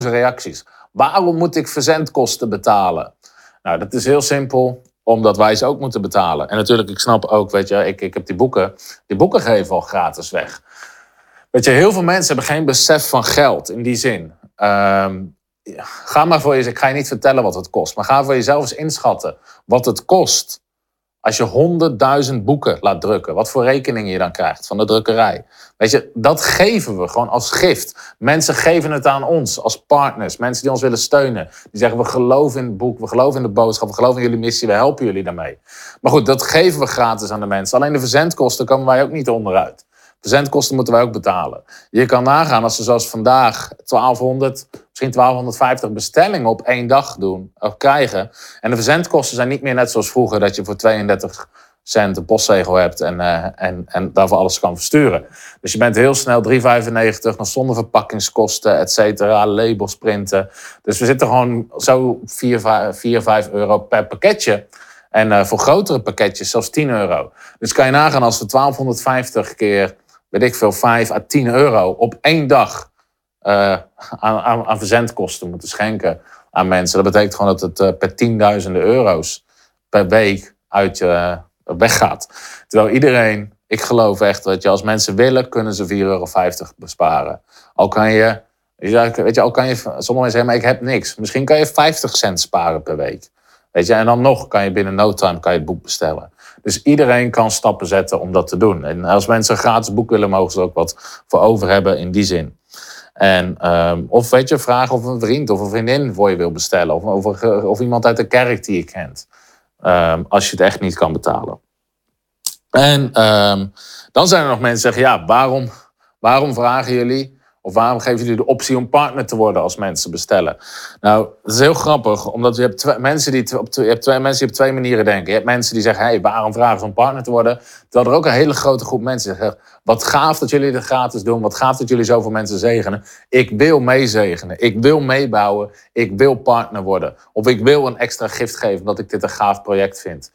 reacties. Waarom moet ik verzendkosten betalen? Nou, dat is heel simpel, omdat wij ze ook moeten betalen. En natuurlijk, ik snap ook, weet je, ik heb die boeken geven we al gratis weg. Weet je, heel veel mensen hebben geen besef van geld in die zin. Ga maar voor jezelf, ik ga je niet vertellen wat het kost, maar ga voor jezelf eens inschatten wat het kost als je 100.000 boeken laat drukken. Wat voor rekeningen je dan krijgt van de drukkerij. Weet je, dat geven we gewoon als gift. Mensen geven het aan ons als partners. Mensen die ons willen steunen. Die zeggen, we geloven in het boek, we geloven in de boodschap, we geloven in jullie missie, we helpen jullie daarmee. Maar goed, dat geven we gratis aan de mensen. Alleen de verzendkosten komen wij ook niet onderuit. Verzendkosten moeten wij ook betalen. Je kan nagaan als ze zoals vandaag 1200, misschien 1250 bestellingen op 1 dag doen of krijgen. En de verzendkosten zijn niet meer net zoals vroeger, dat je voor 32 cent een postzegel hebt en daarvoor alles kan versturen. Dus je bent heel snel 3,95, nog zonder verpakkingskosten, et cetera, labels printen. Dus we zitten gewoon zo 4, 5 euro per pakketje. En voor grotere pakketjes zelfs 10 euro. Dus kan je nagaan als we 1250 keer, weet ik veel, 5 à 10 euro op 1 dag aan verzendkosten moeten schenken aan mensen. Dat betekent gewoon dat het per tienduizenden euro's per week uit je weggaat. Terwijl iedereen, ik geloof echt, dat je als mensen willen, kunnen ze 4,50 euro besparen. Al kan je, weet je, sommige mensen zeggen, maar ik heb niks. Misschien kan je 50 cent sparen per week. Weet je, en dan nog kan je binnen no time het boek bestellen. Dus iedereen kan stappen zetten om dat te doen. En als mensen een gratis boek willen, mogen ze er ook wat voor over hebben in die zin. En of weet je, vragen of een vriend of een vriendin voor je wil bestellen. Of iemand uit de kerk die je kent. Als je het echt niet kan betalen. En dan zijn er nog mensen die zeggen, ja, waarom vragen jullie? Of waarom geven jullie de optie om partner te worden als mensen bestellen? Nou, dat is heel grappig, omdat je hebt twee mensen die op 2 manieren denken. Je hebt mensen die zeggen, hey, waarom vragen ze om partner te worden? Terwijl er ook een hele grote groep mensen zeggen, wat gaaf dat jullie dit gratis doen. Wat gaaf dat jullie zoveel mensen zegenen. Ik wil meezegenen. Ik wil meebouwen. Ik wil partner worden. Of ik wil een extra gift geven omdat ik dit een gaaf project vind.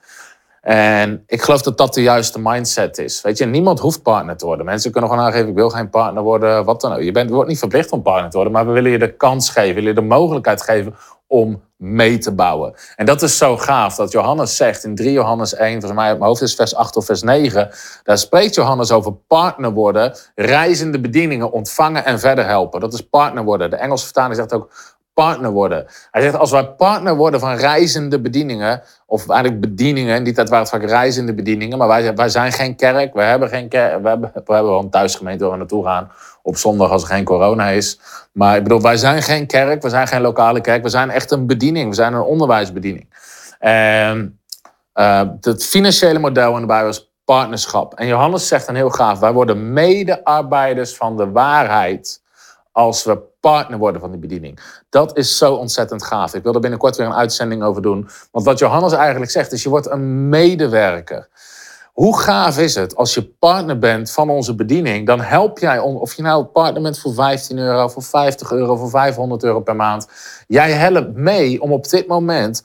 En ik geloof dat dat de juiste mindset is. Weet je, niemand hoeft partner te worden. Mensen kunnen gewoon aangeven, ik wil geen partner worden, wat dan ook. Je wordt niet verplicht om partner te worden, maar we willen je de kans geven, willen je de mogelijkheid geven om mee te bouwen. En dat is zo gaaf dat Johannes zegt in 3 Johannes 1, volgens mij uit mijn hoofd is vers 8 of vers 9, daar spreekt Johannes over partner worden, reizende bedieningen ontvangen en verder helpen. Dat is partner worden. De Engelse vertaling zegt ook partner worden. Hij zegt, als wij partner worden van reizende bedieningen, of eigenlijk bedieningen, in die tijd waren het vaak reizende bedieningen, maar wij zijn geen kerk, we hebben geen kerk, we hebben wel een thuisgemeente waar we naartoe gaan op zondag als er geen corona is. Maar ik bedoel, wij zijn geen kerk, we zijn geen lokale kerk, we zijn echt een bediening, we zijn een onderwijsbediening. En het financiële model in de Bijbel is partnerschap. En Johannes zegt dan heel gaaf, wij worden medearbeiders van de waarheid als we partner worden van die bediening. Dat is zo ontzettend gaaf. Ik wil er binnenkort weer een uitzending over doen. Want wat Johannes eigenlijk zegt is, je wordt een medewerker. Hoe gaaf is het als je partner bent van onze bediening, dan help jij, of je nou partner bent voor 15 euro, voor 50 euro, voor 500 euro per maand. Jij helpt mee om op dit moment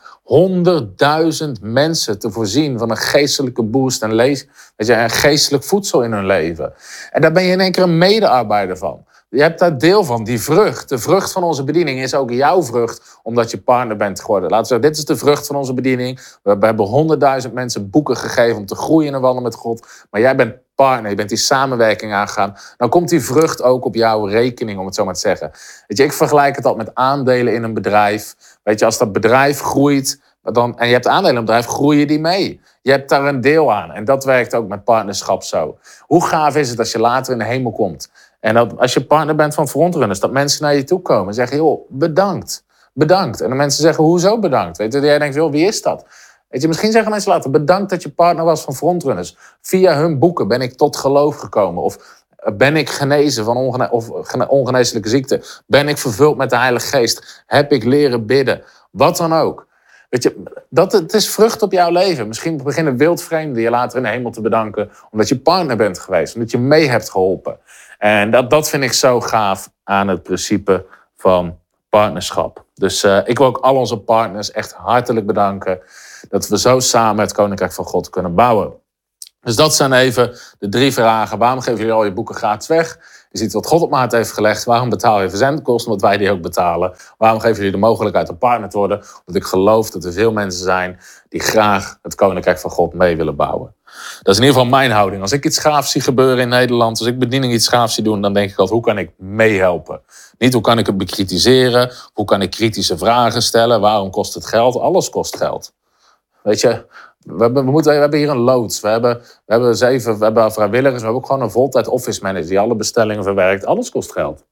100.000 mensen te voorzien van een geestelijke boost en een geestelijk voedsel in hun leven. En daar ben je in één keer een medearbeider van. Je hebt daar deel van, die vrucht. De vrucht van onze bediening is ook jouw vrucht, omdat je partner bent geworden. Laten we zeggen, dit is de vrucht van onze bediening. We hebben 100.000 mensen boeken gegeven om te groeien en wandelen met God. Maar jij bent partner, je bent die samenwerking aangegaan. Dan komt die vrucht ook op jouw rekening, om het zo maar te zeggen. Weet je, ik vergelijk het altijd met aandelen in een bedrijf. Weet je, als dat bedrijf groeit en je hebt aandelen in een bedrijf, groeien die mee. Je hebt daar een deel aan. En dat werkt ook met partnerschap zo. Hoe gaaf is het als je later in de hemel komt? En dat als je partner bent van frontrunners, dat mensen naar je toe komen en zeggen, joh, bedankt. Bedankt. En dan mensen zeggen, hoezo bedankt? Weet je, jij denkt, joh, wie is dat? Weet je, misschien zeggen mensen later, bedankt dat je partner was van frontrunners. Via hun boeken ben ik tot geloof gekomen. Of ben ik genezen van ongeneeslijke ziekte? Ben ik vervuld met de Heilige Geest? Heb ik leren bidden? Wat dan ook. Weet je, het is vrucht op jouw leven. Misschien beginnen wildvreemden je later in de hemel te bedanken omdat je partner bent geweest, omdat je mee hebt geholpen. En dat vind ik zo gaaf aan het principe van partnerschap. Dus ik wil ook al onze partners echt hartelijk bedanken dat we zo samen het Koninkrijk van God kunnen bouwen. Dus dat zijn even de 3 vragen. Waarom geven jullie al je boeken gratis weg? Je ziet wat God op maat heeft gelegd. Waarom betaal je verzendkosten? Omdat wij die ook betalen. Waarom geven jullie de mogelijkheid om partner te worden? Omdat ik geloof dat er veel mensen zijn die graag het Koninkrijk van God mee willen bouwen. Dat is in ieder geval mijn houding. Als ik iets gaafs zie gebeuren in Nederland, als ik bediening iets gaafs zie doen, dan denk ik altijd, hoe kan ik meehelpen? Niet hoe kan ik het bekritiseren? Hoe kan ik kritische vragen stellen? Waarom kost het geld? Alles kost geld. Weet je, we hebben hier een loods. We hebben vrijwilligers. We hebben ook gewoon een voltijd office manager die alle bestellingen verwerkt. Alles kost geld.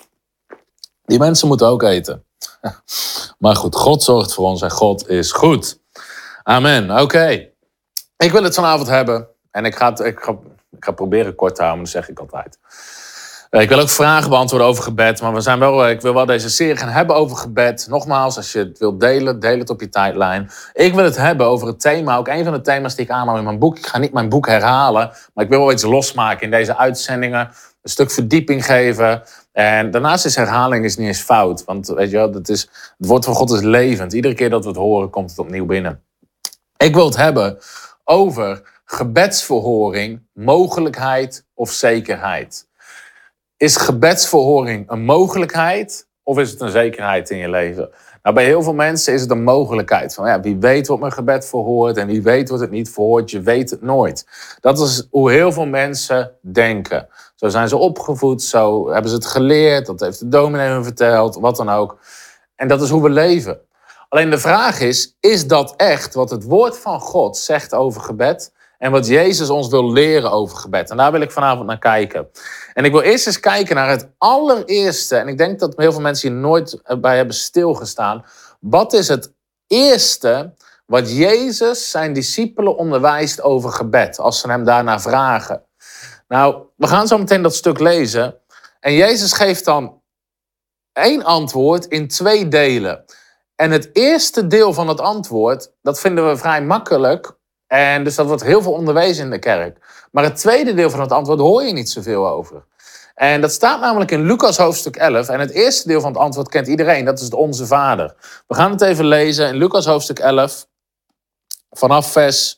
Die mensen moeten ook eten. Maar goed, God zorgt voor ons en God is goed. Amen. Oké. Ik wil het vanavond hebben. En ik ga proberen kort te houden, dat zeg ik altijd. Ik wil ook vragen beantwoorden over gebed. Maar ik wil wel deze serie gaan hebben over gebed. Nogmaals, als je het wilt delen, deel het op je tijdlijn. Ik wil het hebben over het thema. Ook een van de thema's die ik aannam in mijn boek. Ik ga niet mijn boek herhalen. Maar ik wil wel iets losmaken in deze uitzendingen. Een stuk verdieping geven. En daarnaast is herhaling niet eens fout. Want weet je wel, het woord van God is levend. Iedere keer dat we het horen, komt het opnieuw binnen. Ik wil het hebben over gebedsverhoring, mogelijkheid of zekerheid. Is gebedsverhoring een mogelijkheid of is het een zekerheid in je leven? Nou, bij heel veel mensen is het een mogelijkheid. Van, ja, wie weet wordt mijn gebed verhoord en wie weet wordt het niet verhoord. Je weet het nooit. Dat is hoe heel veel mensen denken. Zo zijn ze opgevoed, zo hebben ze het geleerd. Dat heeft de dominee hun verteld, wat dan ook. En dat is hoe we leven. Alleen de vraag is dat echt wat het woord van God zegt over gebed? En wat Jezus ons wil leren over gebed. En daar wil ik vanavond naar kijken. En ik wil eerst eens kijken naar het allereerste. En ik denk dat heel veel mensen hier nooit bij hebben stilgestaan. Wat is het eerste wat Jezus zijn discipelen onderwijst over gebed? Als ze hem daarna vragen. Nou, we gaan zo meteen dat stuk lezen. En Jezus geeft dan 1 antwoord in 2 delen. En het eerste deel van het antwoord, dat vinden we vrij makkelijk. En dus dat wordt heel veel onderwezen in de kerk. Maar het tweede deel van het antwoord hoor je niet zoveel over. En dat staat namelijk in Lucas hoofdstuk 11. En het eerste deel van het antwoord kent iedereen. Dat is het Onze Vader. We gaan het even lezen in Lucas hoofdstuk 11. Vanaf vers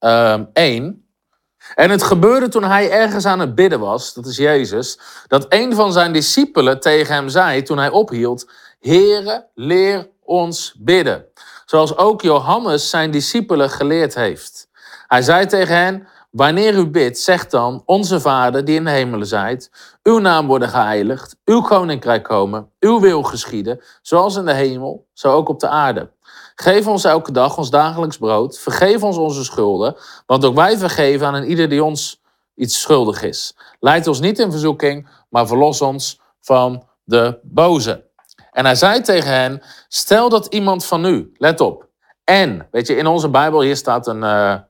1. En het gebeurde toen hij ergens aan het bidden was, dat is Jezus, dat een van zijn discipelen tegen hem zei toen hij ophield: Heere, leer ons bidden. Zoals ook Johannes zijn discipelen geleerd heeft. Hij zei tegen hen: wanneer u bidt, zeg dan: Onze Vader die in de hemelen zijt, uw naam worden geheiligd, uw koninkrijk komen, uw wil geschieden, zoals in de hemel, zo ook op de aarde. Geef ons elke dag ons dagelijks brood, vergeef ons onze schulden, want ook wij vergeven aan ieder die ons iets schuldig is. Leid ons niet in verzoeking, maar verlos ons van de boze. En hij zei tegen hen: stel dat iemand van u, let op. En, weet je, in onze Bijbel hier staat een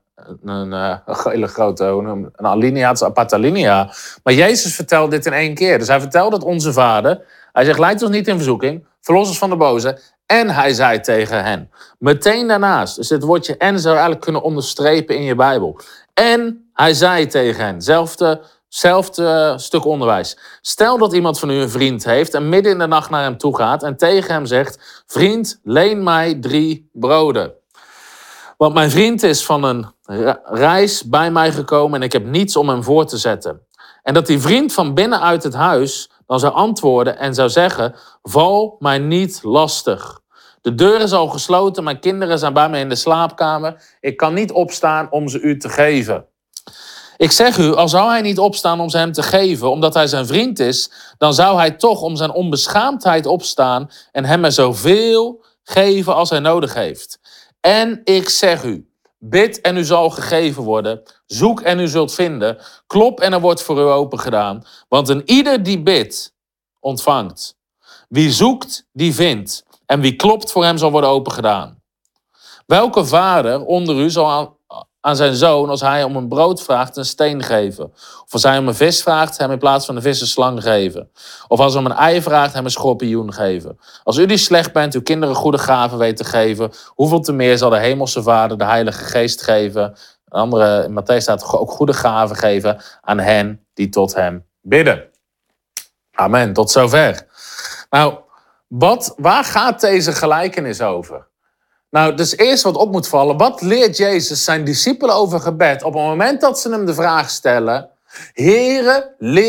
hele grote, een alinea, het is een aparte alinea. Maar Jezus vertelt dit in 1 keer. Dus hij vertelt het Onze Vader. Hij zegt: leid ons niet in verzoeking, verlos ons van de boze. En hij zei tegen hen. Meteen daarnaast, dus dit woordje en zou je eigenlijk kunnen onderstrepen in je Bijbel. En hij zei tegen hen, zelfde stuk onderwijs. Stel dat iemand van u een vriend heeft en midden in de nacht naar hem toe gaat en tegen hem zegt: vriend, leen mij 3 broden. Want mijn vriend is van een reis bij mij gekomen en ik heb niets om hem voor te zetten. En dat die vriend van binnenuit het huis dan zou antwoorden en zou zeggen: val mij niet lastig. De deur is al gesloten, mijn kinderen zijn bij mij in de slaapkamer. Ik kan niet opstaan om ze u te geven. Ik zeg u, al zou hij niet opstaan om ze hem te geven, omdat hij zijn vriend is, dan zou hij toch om zijn onbeschaamdheid opstaan en hem er zoveel geven als hij nodig heeft. En ik zeg u, bid en u zal gegeven worden, zoek en u zult vinden, klop en er wordt voor u opengedaan. Want een ieder die bidt, ontvangt. Wie zoekt, die vindt. En wie klopt, voor hem zal worden opengedaan. Welke vader onder u zal aan zijn zoon, als hij om een brood vraagt, een steen geven? Of als hij om een vis vraagt, hem in plaats van een vis een slang geven? Of als hij om een ei vraagt, hem een schorpioen geven? Als u die slecht bent, uw kinderen goede gaven weet te geven, hoeveel te meer zal de hemelse Vader de Heilige Geest geven? Een andere, in Mattheüs staat ook goede gaven geven aan hen die tot hem bidden. Amen, tot zover. Nou, waar gaat deze gelijkenis over? Nou, dus eerst wat op moet vallen. Wat leert Jezus zijn discipelen over gebed op het moment dat ze hem de vraag stellen: Heere, leer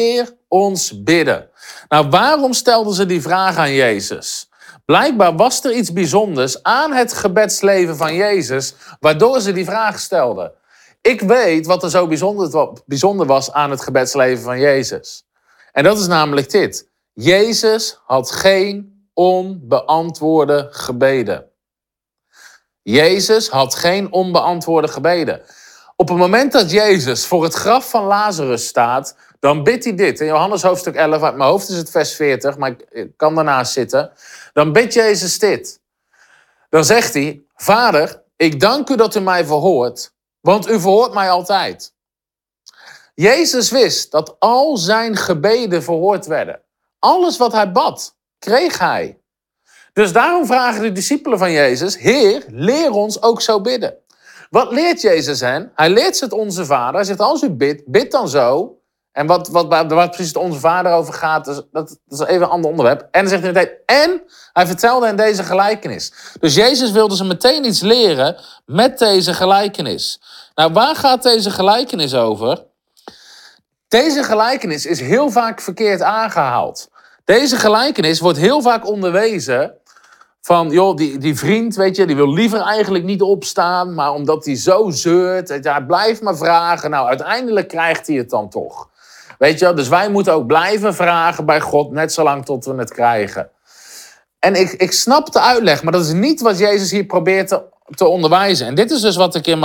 ons bidden. Nou, waarom stelden ze die vraag aan Jezus? Blijkbaar was er iets bijzonders aan het gebedsleven van Jezus, waardoor ze die vraag stelden. Ik weet wat er zo bijzonder was aan het gebedsleven van Jezus. En dat is namelijk dit. Jezus had geen onbeantwoorde gebeden. Jezus had geen onbeantwoorde gebeden. Op het moment dat Jezus voor het graf van Lazarus staat, dan bidt hij dit. In Johannes hoofdstuk 11, uit mijn hoofd is het vers 40, maar ik kan daarnaast zitten. Dan bidt Jezus dit. Dan zegt hij, Vader, ik dank u dat u mij verhoort, want u verhoort mij altijd. Jezus wist dat al zijn gebeden verhoord werden. Alles wat hij bad, kreeg hij. Dus daarom vragen de discipelen van Jezus, Heer, leer ons ook zo bidden. Wat leert Jezus hen? Hij leert ze het Onze Vader. Hij zegt, als u bidt, bid dan zo. En wat precies het Onze Vader over gaat, dat is even een ander onderwerp. En dan zegt hij meteen, en hij vertelde hen deze gelijkenis. Dus Jezus wilde ze meteen iets leren met deze gelijkenis. Nou, waar gaat deze gelijkenis over? Deze gelijkenis is heel vaak verkeerd aangehaald. Deze gelijkenis wordt heel vaak onderwezen van, joh, die vriend, weet je, die wil liever eigenlijk niet opstaan, maar omdat hij zo zeurt, weet je, hij blijft maar vragen. Nou, uiteindelijk krijgt hij het dan toch. Weet je, dus wij moeten ook blijven vragen bij God, net zolang tot we het krijgen. En ik snap de uitleg, maar dat is niet wat Jezus hier probeert te onderwijzen. En dit is dus wat ik in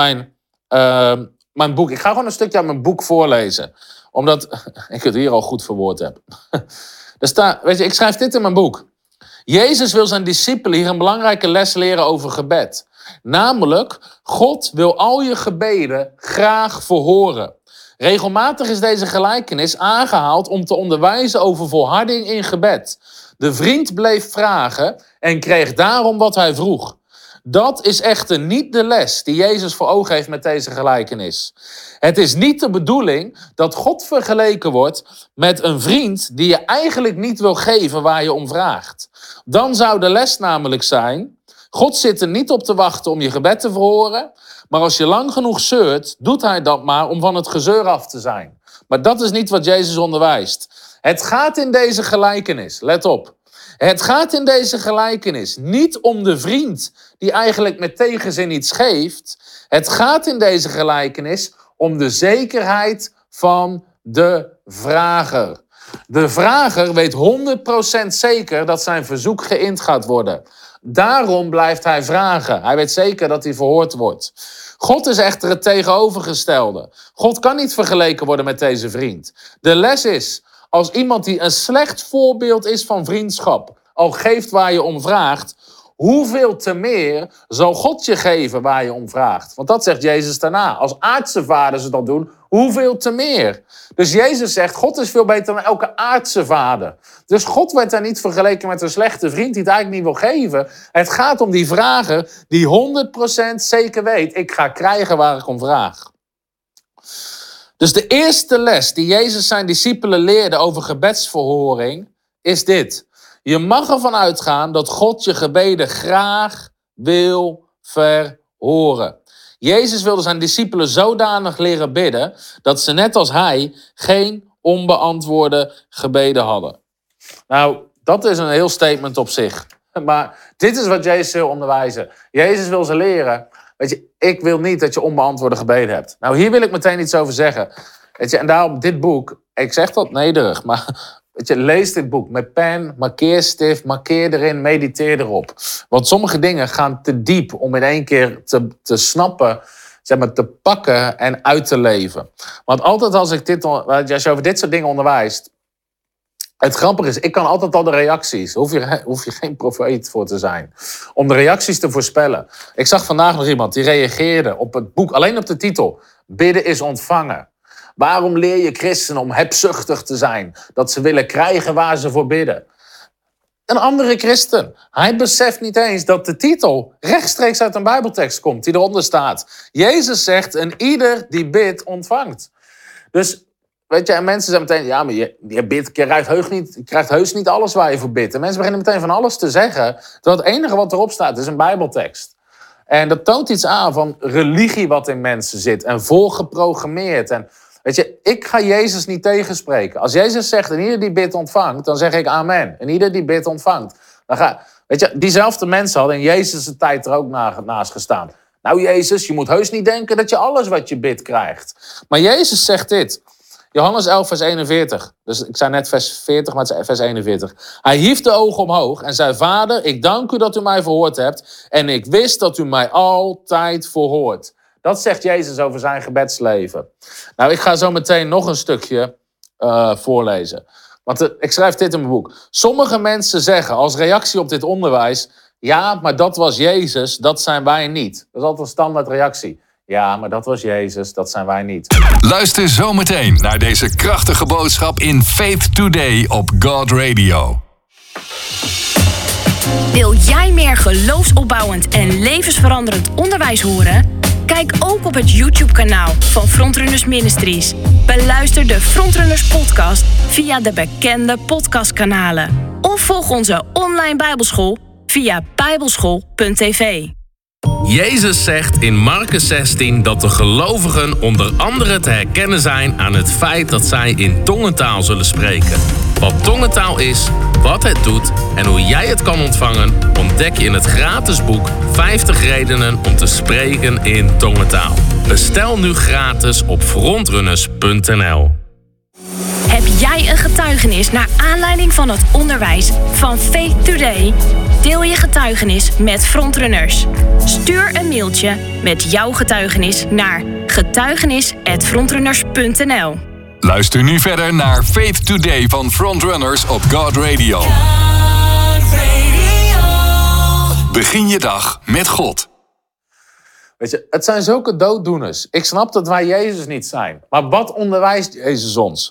mijn boek, ik ga gewoon een stukje uit mijn boek voorlezen, omdat ik het hier al goed verwoord heb. Weet je, ik schrijf dit in mijn boek. Jezus wil zijn discipelen hier een belangrijke les leren over gebed. Namelijk, God wil al je gebeden graag verhoren. Regelmatig is deze gelijkenis aangehaald om te onderwijzen over volharding in gebed. De vriend bleef vragen en kreeg daarom wat hij vroeg. Dat is echter niet de les die Jezus voor ogen heeft met deze gelijkenis. Het is niet de bedoeling dat God vergeleken wordt met een vriend die je eigenlijk niet wil geven waar je om vraagt. Dan zou de les namelijk zijn, God zit er niet op te wachten om je gebed te verhoren, maar als je lang genoeg zeurt, doet hij dat maar om van het gezeur af te zijn. Maar dat is niet wat Jezus onderwijst. Het gaat in deze gelijkenis, let op. Het gaat in deze gelijkenis niet om de vriend die eigenlijk met tegenzin iets geeft. Het gaat in deze gelijkenis om de zekerheid van de vrager. De vrager weet 100% zeker dat zijn verzoek geïnd gaat worden. Daarom blijft hij vragen. Hij weet zeker dat hij verhoord wordt. God is echter het tegenovergestelde. God kan niet vergeleken worden met deze vriend. De les is, als iemand die een slecht voorbeeld is van vriendschap al geeft waar je om vraagt, hoeveel te meer zal God je geven waar je om vraagt? Want dat zegt Jezus daarna. Als aardse vaders het dat doen, hoeveel te meer? Dus Jezus zegt, God is veel beter dan elke aardse vader. Dus God werd daar niet vergeleken met een slechte vriend die het eigenlijk niet wil geven. Het gaat om die vrager die 100% zeker weet, ik ga krijgen waar ik om vraag. Dus de eerste les die Jezus zijn discipelen leerde over gebedsverhoring is dit. Je mag ervan uitgaan dat God je gebeden graag wil verhoren. Jezus wilde zijn discipelen zodanig leren bidden dat ze net als hij geen onbeantwoorde gebeden hadden. Nou, dat is een heel statement op zich. Maar dit is wat Jezus wil onderwijzen. Jezus wil ze leren. Weet je, ik wil niet dat je onbeantwoorde gebeden hebt. Nou, hier wil ik meteen iets over zeggen. Weet je, en daarom dit boek, ik zeg dat nederig, maar weet je, lees dit boek met pen, markeerstift, markeer erin, mediteer erop. Want sommige dingen gaan te diep om in één keer te snappen, zeg maar, te pakken en uit te leven. Want altijd als je over dit soort dingen onderwijst, het grappige is, ik kan altijd al de reacties, hoef je geen profeet voor te zijn, om de reacties te voorspellen. Ik zag vandaag nog iemand die reageerde op het boek, alleen op de titel, Bidden is ontvangen. Waarom leer je christenen om hebzuchtig te zijn? Dat ze willen krijgen waar ze voor bidden. Een andere christen, hij beseft niet eens dat de titel rechtstreeks uit een Bijbeltekst komt, die eronder staat. Jezus zegt, en ieder die bidt, ontvangt. Dus, weet je, en mensen zeggen meteen, ja, maar je krijgt heus niet alles waar je voor bidt. En mensen beginnen meteen van alles te zeggen, terwijl het enige wat erop staat is een Bijbeltekst. En dat toont iets aan van religie wat in mensen zit en voorgeprogrammeerd. En Weet je, ik ga Jezus niet tegenspreken. Als Jezus zegt, en ieder die bidt ontvangt, dan zeg ik amen. En ieder die bidt ontvangt. Weet je, diezelfde mensen hadden in Jezus' tijd er ook naast gestaan. Nou Jezus, je moet heus niet denken dat je alles wat je bidt krijgt. Maar Jezus zegt dit. Johannes 11, vers 41. Dus ik zei net vers 40, maar het is vers 41. Hij hief de ogen omhoog en zei, Vader, ik dank u dat u mij verhoord hebt. En ik wist dat u mij altijd verhoort. Dat zegt Jezus over zijn gebedsleven. Nou, ik ga zo meteen nog een stukje voorlezen. Want ik schrijf dit in mijn boek. Sommige mensen zeggen als reactie op dit onderwijs, ja, maar dat was Jezus, dat zijn wij niet. Dat is altijd een standaard reactie. Ja, maar dat was Jezus, dat zijn wij niet. Luister zometeen naar deze krachtige boodschap in Faith Today op God Radio. Wil jij meer geloofsopbouwend en levensveranderend onderwijs horen? Kijk ook op het YouTube-kanaal van Frontrunners Ministries. Beluister de Frontrunners podcast via de bekende podcastkanalen. Of volg onze online bijbelschool via bijbelschool.tv. Jezus zegt in Marcus 16 dat de gelovigen onder andere te herkennen zijn aan het feit dat zij in tongentaal zullen spreken. Wat tongentaal is, wat het doet en hoe jij het kan ontvangen, ontdek je in het gratis boek 50 redenen om te spreken in tongentaal. Bestel nu gratis op frontrunners.nl. Heb jij een getuigenis naar aanleiding van het onderwijs van Faith Today? Deel je getuigenis met Frontrunners. Stuur een mailtje met jouw getuigenis naar getuigenis@frontrunners.nl. Luister nu verder naar Faith Today van Frontrunners op God Radio. Begin je dag met God. Weet je, het zijn zulke dooddoeners. Ik snap dat wij Jezus niet zijn. Maar wat onderwijst Jezus ons?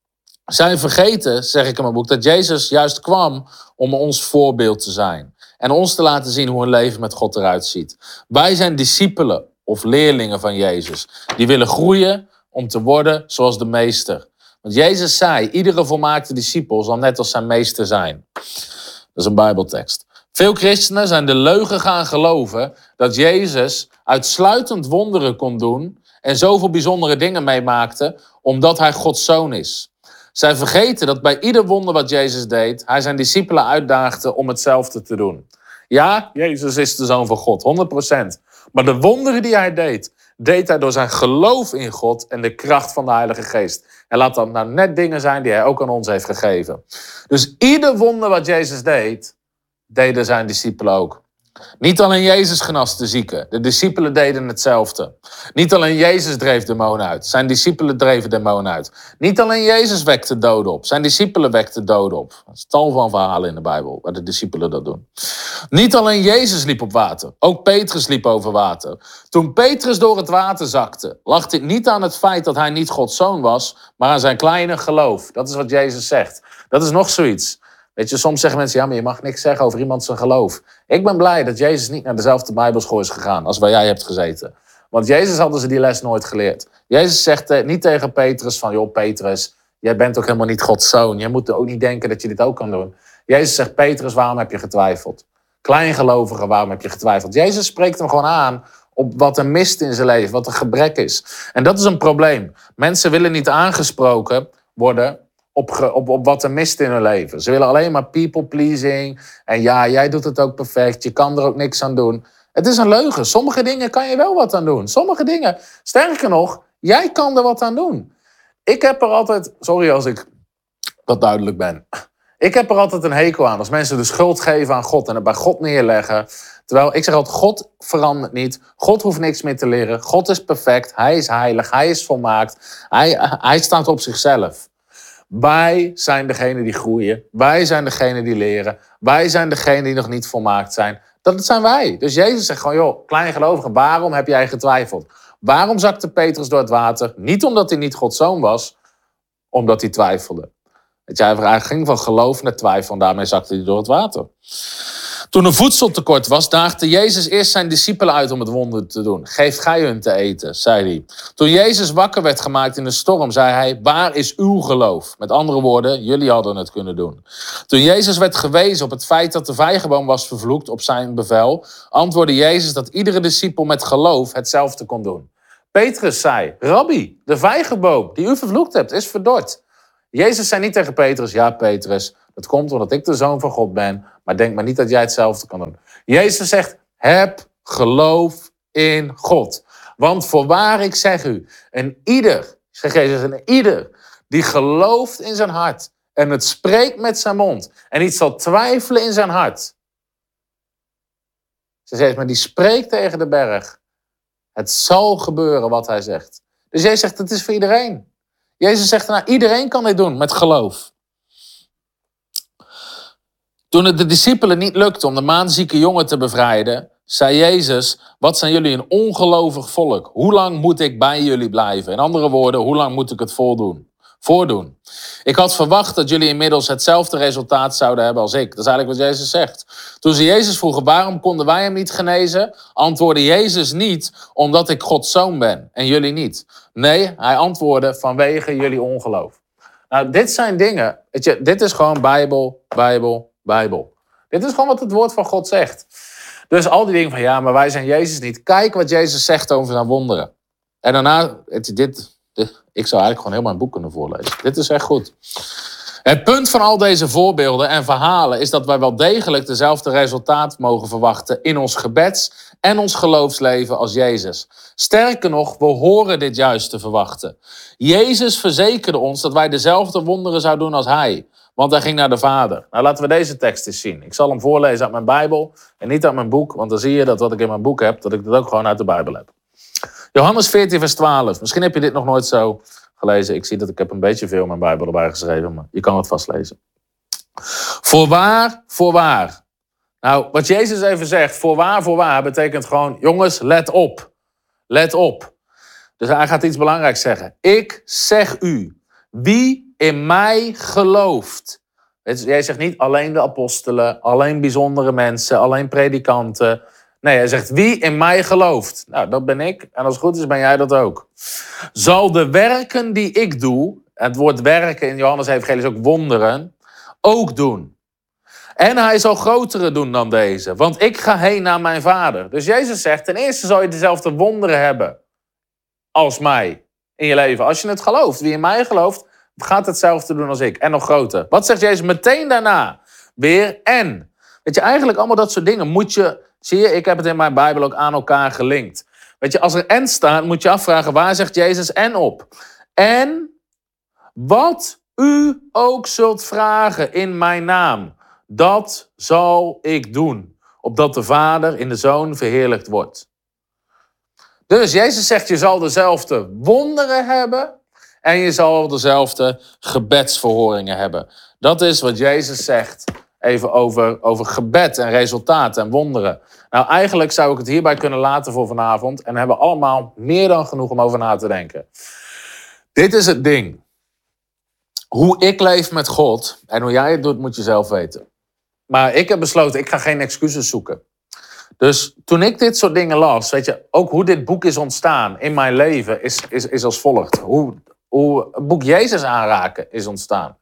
Zij vergeten, zeg ik in mijn boek, dat Jezus juist kwam om ons voorbeeld te zijn. En ons te laten zien hoe een leven met God eruit ziet. Wij zijn discipelen of leerlingen van Jezus. Die willen groeien om te worden zoals de meester. Want Jezus zei, iedere volmaakte discipel zal net als zijn meester zijn. Dat is een Bijbeltekst. Veel christenen zijn de leugen gaan geloven dat Jezus uitsluitend wonderen kon doen en zoveel bijzondere dingen meemaakte omdat hij Gods zoon is. Zij vergeten dat bij ieder wonder wat Jezus deed, hij zijn discipelen uitdaagde om hetzelfde te doen. Ja, Jezus is de Zoon van God, 100%. Maar de wonderen die hij deed hij door zijn geloof in God en de kracht van de Heilige Geest. En laat dat nou net dingen zijn die hij ook aan ons heeft gegeven. Dus ieder wonder wat Jezus deed, deden zijn discipelen ook. Niet alleen Jezus genas de zieken. De discipelen deden hetzelfde. Niet alleen Jezus dreef demonen uit. Zijn discipelen dreven demonen uit. Niet alleen Jezus wekte doden op. Zijn discipelen wekten doden op. Dat is tal van verhalen in de Bijbel waar de discipelen dat doen. Niet alleen Jezus liep op water. Ook Petrus liep over water. Toen Petrus door het water zakte, lag dit niet aan het feit dat hij niet Gods zoon was, maar aan zijn kleine geloof. Dat is wat Jezus zegt. Dat is nog zoiets. Weet je, soms zeggen mensen, ja, maar je mag niks zeggen over iemand zijn geloof. Ik ben blij dat Jezus niet naar dezelfde bijbelschool is gegaan als waar jij hebt gezeten. Want Jezus hadden ze die les nooit geleerd. Jezus zegt niet tegen Petrus van, joh Petrus, jij bent ook helemaal niet Gods zoon. Je moet ook niet denken dat je dit ook kan doen. Jezus zegt, Petrus, waarom heb je getwijfeld? Kleingelovige, waarom heb je getwijfeld? Jezus spreekt hem gewoon aan op wat er mist in zijn leven, wat een gebrek is. En dat is een probleem. Mensen willen niet aangesproken worden op wat er mist in hun leven. Ze willen alleen maar people pleasing. En ja, jij doet het ook perfect. Je kan er ook niks aan doen. Het is een leugen. Sommige dingen kan je wel wat aan doen. Sommige dingen, sterker nog, jij kan er wat aan doen. Ik heb er altijd, sorry als ik wat duidelijk ben. Ik heb er altijd een hekel aan als mensen de schuld geven aan God en het bij God neerleggen. Terwijl ik zeg altijd, God verandert niet. God hoeft niks meer te leren. God is perfect. Hij is heilig. Hij is volmaakt. Hij staat op zichzelf. Wij zijn degene die groeien. Wij zijn degene die leren. Wij zijn degene die nog niet volmaakt zijn. Dat zijn wij. Dus Jezus zegt gewoon, joh, kleingelovige, waarom heb jij getwijfeld? Waarom zakte Petrus door het water? Niet omdat hij niet Gods zoon was, omdat hij twijfelde. Weet je, hij ging van geloof naar twijfel en daarmee zakte hij door het water. Toen er voedseltekort was, daagde Jezus eerst zijn discipelen uit om het wonder te doen. Geef gij hun te eten, zei hij. Toen Jezus wakker werd gemaakt in de storm, zei hij, waar is uw geloof? Met andere woorden, jullie hadden het kunnen doen. Toen Jezus werd gewezen op het feit dat de vijgenboom was vervloekt op zijn bevel, antwoordde Jezus dat iedere discipel met geloof hetzelfde kon doen. Petrus zei, Rabbi, de vijgenboom die u vervloekt hebt, is verdord. Jezus zei niet tegen Petrus, ja Petrus, dat komt omdat ik de Zoon van God ben, maar denk maar niet dat jij hetzelfde kan doen. Jezus zegt, heb geloof in God. Want voorwaar ik zeg u, en ieder, zegt Jezus, en ieder die gelooft in zijn hart en het spreekt met zijn mond en niet zal twijfelen in zijn hart. Ze zegt, maar die spreekt tegen de berg. Het zal gebeuren wat hij zegt. Dus Jezus zegt, het is voor iedereen. Jezus zegt, nou, iedereen kan dit doen met geloof. Toen het de discipelen niet lukte om de maanzieke jongen te bevrijden, zei Jezus, wat zijn jullie een ongelovig volk? Hoe lang moet ik bij jullie blijven? In andere woorden, hoe lang moet ik het voordoen? Ik had verwacht dat jullie inmiddels hetzelfde resultaat zouden hebben als ik. Dat is eigenlijk wat Jezus zegt. Toen ze Jezus vroegen, waarom konden wij hem niet genezen? Antwoordde Jezus niet, omdat ik Gods zoon ben en jullie niet. Nee, hij antwoordde vanwege jullie ongeloof. Nou, dit zijn dingen, weet je, dit is gewoon Bijbel. Dit is gewoon wat het woord van God zegt. Dus al die dingen van, ja, maar wij zijn Jezus niet. Kijk wat Jezus zegt over zijn wonderen. En daarna, ik zou eigenlijk gewoon heel mijn boek kunnen voorlezen. Dit is echt goed. Het punt van al deze voorbeelden en verhalen is dat wij wel degelijk dezelfde resultaat mogen verwachten in ons gebeds- en ons geloofsleven als Jezus. Sterker nog, we horen dit juist te verwachten. Jezus verzekerde ons dat wij dezelfde wonderen zouden doen als hij. Want hij ging naar de Vader. Nou, laten we deze tekst eens zien. Ik zal hem voorlezen uit mijn Bijbel en niet uit mijn boek. Want dan zie je dat wat ik in mijn boek heb, dat ik dat ook gewoon uit de Bijbel heb. Johannes 14 vers 12. Misschien heb je dit nog nooit zo gelezen. Ik zie dat ik heb een beetje veel in mijn Bijbel erbij geschreven. Maar je kan het vast lezen. Voorwaar. Nou, wat Jezus even zegt, voorwaar, betekent gewoon, jongens, let op. Let op. Dus hij gaat iets belangrijks zeggen. Ik zeg u, wie in mij gelooft. Jij zegt niet alleen de apostelen, alleen bijzondere mensen, alleen predikanten. Nee, hij zegt wie in mij gelooft. Nou, dat ben ik. En als het goed is, ben jij dat ook. Zal de werken die ik doe, het woord werken in Johannes Evangelie is ook wonderen, ook doen. En hij zal grotere doen dan deze, want ik ga heen naar mijn Vader. Dus Jezus zegt, ten eerste zal je dezelfde wonderen hebben als mij in je leven. Als je het gelooft, wie in mij gelooft, gaat hetzelfde doen als ik. En nog groter. Wat zegt Jezus meteen daarna? Weer en. Weet je, eigenlijk allemaal dat soort dingen moet je... Zie je, ik heb het in mijn Bijbel ook aan elkaar gelinkt. Weet je, als er en staat, moet je afvragen, waar zegt Jezus en op? En wat u ook zult vragen in mijn naam, dat zal ik doen. Opdat de Vader in de Zoon verheerlijkt wordt. Dus Jezus zegt, je zal dezelfde wonderen hebben en je zal dezelfde gebedsverhoringen hebben. Dat is wat Jezus zegt even over gebed en resultaten en wonderen. Nou, eigenlijk zou ik het hierbij kunnen laten voor vanavond. En hebben we allemaal meer dan genoeg om over na te denken. Dit is het ding. Hoe ik leef met God en hoe jij het doet, moet je zelf weten. Maar ik heb besloten, ik ga geen excuses zoeken. Dus toen ik dit soort dingen las, weet je, ook hoe dit boek is ontstaan in mijn leven, is als volgt. Hoe het boek Jezus aanraken is ontstaan.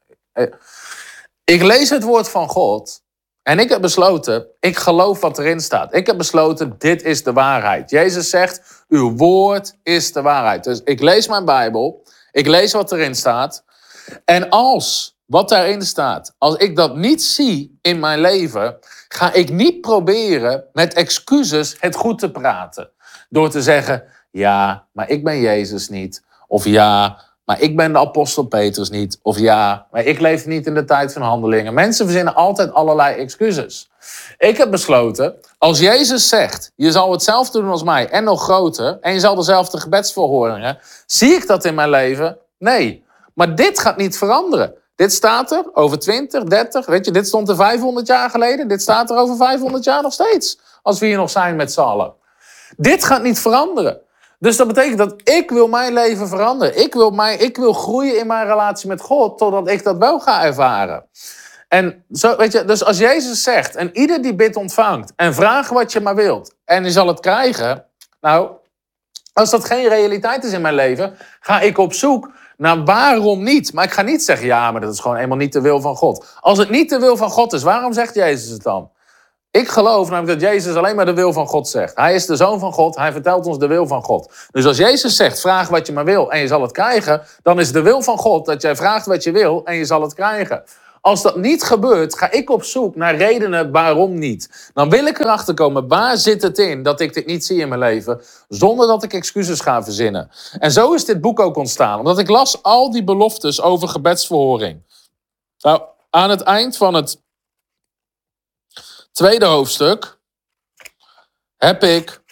Ik lees het woord van God en ik heb besloten, ik geloof wat erin staat. Ik heb besloten, dit is de waarheid. Jezus zegt, uw woord is de waarheid. Dus ik lees mijn Bijbel, ik lees wat erin staat. En als wat daarin staat, als ik dat niet zie in mijn leven, ga ik niet proberen met excuses het goed te praten. Door te zeggen, ja, maar ik ben Jezus niet. Of ja, maar ik ben de apostel Petrus niet. Of ja, maar ik leef niet in de tijd van handelingen. Mensen verzinnen altijd allerlei excuses. Ik heb besloten, als Jezus zegt, je zal hetzelfde doen als mij en nog groter, en je zal dezelfde gebedsverhoringen, zie ik dat in mijn leven? Nee. Maar dit gaat niet veranderen. Dit staat er over 20, 30, weet je, dit stond er 500 jaar geleden. Dit staat er over 500 jaar nog steeds. Als we hier nog zijn met z'n allen. Dit gaat niet veranderen. Dus dat betekent dat ik wil mijn leven veranderen. Ik wil groeien in mijn relatie met God, totdat ik dat wel ga ervaren. En zo, weet je, dus als Jezus zegt, en ieder die bidt ontvangt, en vraag wat je maar wilt, en je zal het krijgen. Nou, als dat geen realiteit is in mijn leven, ga ik op zoek naar waarom niet. Maar ik ga niet zeggen, ja, maar dat is gewoon eenmaal niet de wil van God. Als het niet de wil van God is, waarom zegt Jezus het dan? Ik geloof namelijk dat Jezus alleen maar de wil van God zegt. Hij is de Zoon van God, hij vertelt ons de wil van God. Dus als Jezus zegt, vraag wat je maar wil en je zal het krijgen, dan is de wil van God dat jij vraagt wat je wil en je zal het krijgen. Als dat niet gebeurt, ga ik op zoek naar redenen waarom niet. Dan wil ik erachter komen, waar zit het in dat ik dit niet zie in mijn leven, zonder dat ik excuses ga verzinnen. En zo is dit boek ook ontstaan, omdat ik las al die beloftes over gebedsverhoring. Nou, aan het eind van het tweede hoofdstuk heb ik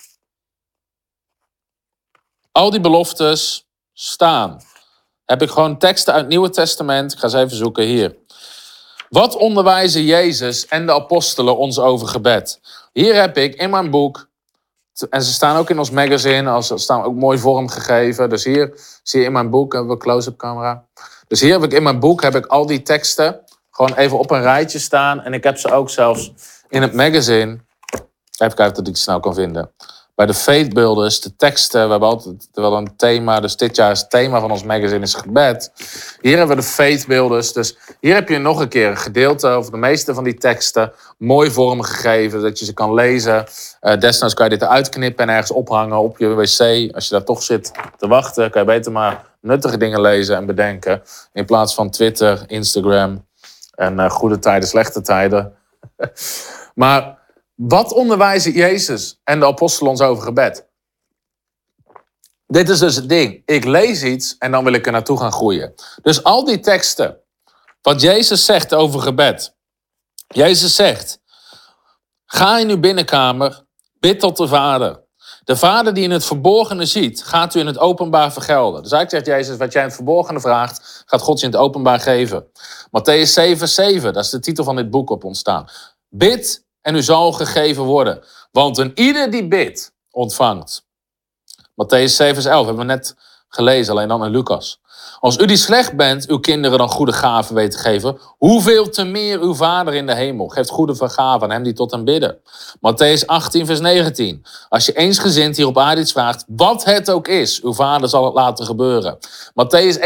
al die beloftes staan. Heb ik gewoon teksten uit het Nieuwe Testament. Ik ga ze even zoeken hier. Wat onderwijzen Jezus en de apostelen ons over gebed? Hier heb ik in mijn boek, en ze staan ook in ons magazine, ze staan ook mooi vormgegeven. Dus hier zie je in mijn boek, hebben we een close-up camera. Dus hier heb ik in mijn boek al die teksten gewoon even op een rijtje staan. En ik heb ze ook zelfs in het magazine. Even kijken of ik het snel kan vinden. Bij de Faith Builders, de teksten, we hebben altijd wel een thema. Dus dit jaar is het thema van ons magazine is gebed. Hier hebben we de Faith Builders. Dus hier heb je nog een keer een gedeelte over de meeste van die teksten. Mooi vormgegeven, dat je ze kan lezen. Desnoods kan je dit eruit knippen en ergens ophangen op je wc. Als je daar toch zit te wachten, kan je beter maar nuttige dingen lezen en bedenken. In plaats van Twitter, Instagram en goede tijden, slechte tijden. Maar wat onderwijzen Jezus en de apostelen ons over gebed? Dit is dus het ding. Ik lees iets en dan wil ik er naartoe gaan groeien. Dus al die teksten, wat Jezus zegt over gebed. Jezus zegt, ga in uw binnenkamer, bid tot de Vader. De Vader die in het verborgene ziet, gaat u in het openbaar vergelden. Dus eigenlijk zegt Jezus, wat jij in het verborgene vraagt, gaat God je in het openbaar geven. Mattheüs 7:7, dat is de titel van dit boek op ontstaan. Bid en u zal gegeven worden. Want een ieder die bidt, ontvangt. Mattheüs 7:11 hebben we net gelezen, alleen dan in Lucas. Als u die slecht bent, uw kinderen dan goede gaven weet te geven, hoeveel te meer uw Vader in de hemel geeft goede vergaven aan hem die tot hem bidden. Mattheüs 18:19. Als je eensgezind hier op aarde iets vraagt, wat het ook is, uw Vader zal het laten gebeuren. Mattheüs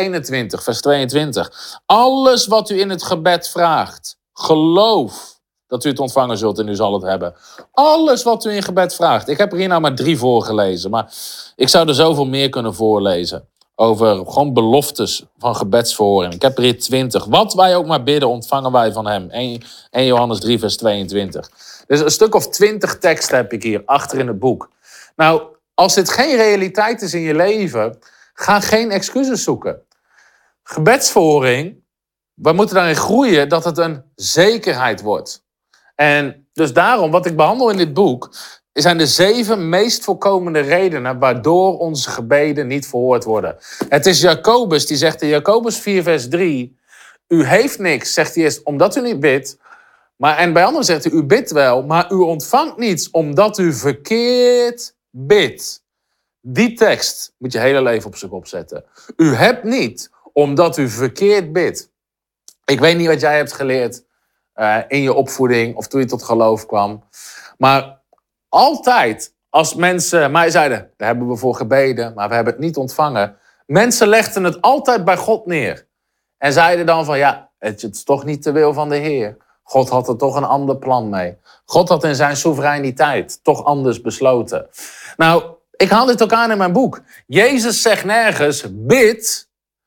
21:22. Alles wat u in het gebed vraagt, geloof dat u het ontvangen zult en u zal het hebben. Alles wat u in gebed vraagt. Ik heb er hier nou maar 3 voorgelezen, maar ik zou er zoveel meer kunnen voorlezen. Over gewoon beloftes van gebedsverhoring. Ik heb er hier 20. Wat wij ook maar bidden, ontvangen wij van hem. 1 Johannes 3:22. Dus een stuk of 20 teksten heb ik hier achter in het boek. Nou, als dit geen realiteit is in je leven, ga geen excuses zoeken. Gebedsverhoring, we moeten daarin groeien dat het een zekerheid wordt. En dus daarom, wat ik behandel in dit boek, zijn de 7 meest voorkomende redenen waardoor onze gebeden niet verhoord worden. Het is Jacobus, die zegt in Jacobus 4:3, u heeft niks, zegt hij eerst, omdat u niet bidt. En bij anderen zegt hij, u bidt wel, maar u ontvangt niets, omdat u verkeerd bidt. Die tekst moet je hele leven op zijn kop zetten. U hebt niet, omdat u verkeerd bidt. Ik weet niet wat jij hebt geleerd in je opvoeding of toen je tot geloof kwam. Maar altijd als mensen mij zeiden, daar hebben we voor gebeden, maar we hebben het niet ontvangen. Mensen legden het altijd bij God neer. En zeiden dan van, ja, het is toch niet de wil van de Heer. God had er toch een ander plan mee. God had in zijn soevereiniteit toch anders besloten. Nou, ik haal dit ook aan in mijn boek. Jezus zegt nergens, bid.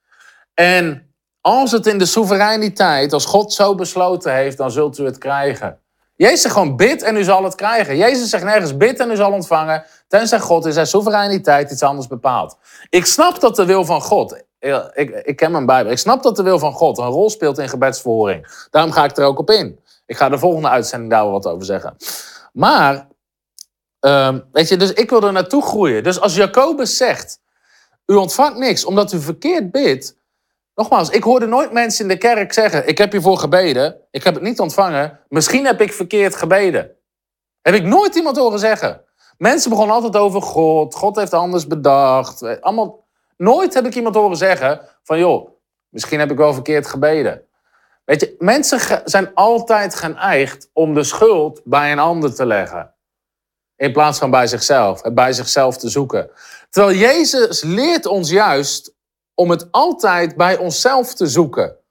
En als het in de soevereiniteit, als God zo besloten heeft, dan zult u het krijgen. Jezus zegt gewoon, bid en u zal het krijgen. Jezus zegt nergens, bid en u zal ontvangen, tenzij God in zijn soevereiniteit iets anders bepaalt. Ik snap dat de wil van God, ik ken mijn Bijbel, ik snap dat de wil van God een rol speelt in gebedsverhoring. Daarom ga ik er ook op in. Ik ga de volgende uitzending daar wel wat over zeggen. Maar, weet je, dus ik wil er naartoe groeien. Dus als Jacobus zegt, u ontvangt niks omdat u verkeerd bidt. Nogmaals, ik hoorde nooit mensen in de kerk zeggen, ik heb hiervoor gebeden, ik heb het niet ontvangen, misschien heb ik verkeerd gebeden. Heb ik nooit iemand horen zeggen. Mensen begonnen altijd over God, God heeft anders bedacht. Allemaal, nooit heb ik iemand horen zeggen van, joh, misschien heb ik wel verkeerd gebeden. Weet je, mensen zijn altijd geneigd om de schuld bij een ander te leggen. In plaats van bij zichzelf te zoeken. Terwijl Jezus leert ons juist om het altijd bij onszelf te zoeken.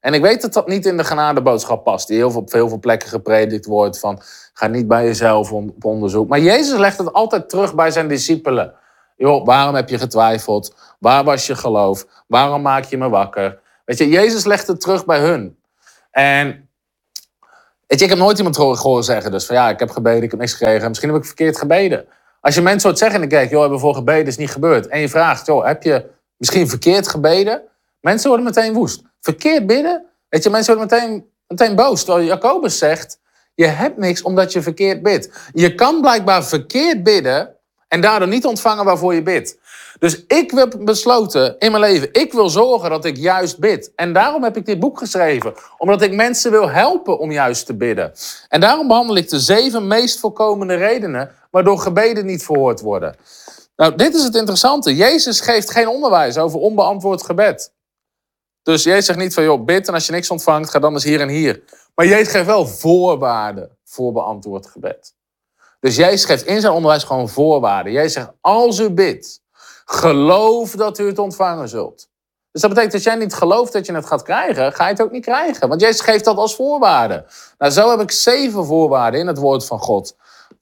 En ik weet dat dat niet in de genadeboodschap past. Die op heel veel plekken gepredikt wordt van... ga niet bij jezelf op onderzoek. Maar Jezus legt het altijd terug bij zijn discipelen. Joh, waarom heb je getwijfeld? Waar was je geloof? Waarom maak je me wakker? Weet je, Jezus legt het terug bij hun. En weet je, ik heb nooit iemand gehoord zeggen dus van... ja, ik heb gebeden, ik heb niks gekregen. Misschien heb ik verkeerd gebeden. Als je mensen hoort zeggen in de kerk... joh, hebben we voor gebeden, is niet gebeurd. En je vraagt, joh, heb je misschien verkeerd gebeden? Mensen worden meteen woest. Verkeerd bidden? Weet je, mensen worden meteen boos. Terwijl Jacobus zegt, je hebt niks omdat je verkeerd bidt. Je kan blijkbaar verkeerd bidden en daardoor niet ontvangen waarvoor je bidt. Dus ik heb besloten in mijn leven, ik wil zorgen dat ik juist bid. En daarom heb ik dit boek geschreven. Omdat ik mensen wil helpen om juist te bidden. En daarom behandel ik de 7 meest voorkomende redenen waardoor gebeden niet verhoord worden. Nou, dit is het interessante. Jezus geeft geen onderwijs over onbeantwoord gebed. Dus Jezus zegt niet van, joh, bid en als je niks ontvangt, ga dan eens hier en hier. Maar Jezus geeft wel voorwaarden voor beantwoord gebed. Dus Jezus geeft in zijn onderwijs gewoon voorwaarden. Jezus zegt, als u bidt, geloof dat u het ontvangen zult. Dus dat betekent, als jij niet gelooft dat je het gaat krijgen, ga je het ook niet krijgen. Want Jezus geeft dat als voorwaarde. Nou, zo heb ik 7 voorwaarden in het woord van God.